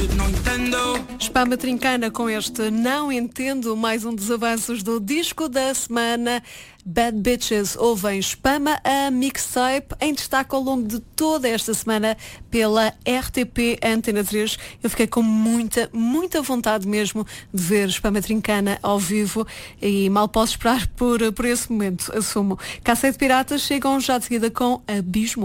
Spama Trincana com este Não Entendo, mais um dos avanços do disco da semana. Bad Bitches ouvem Spama, a mixtape em destaque ao longo de toda esta semana pela RTP Antena 3. Eu fiquei com muita vontade mesmo de ver Spama Trincana ao vivo e mal posso esperar por esse momento, assumo. Cacete Piratas chegam já de seguida com Abismo.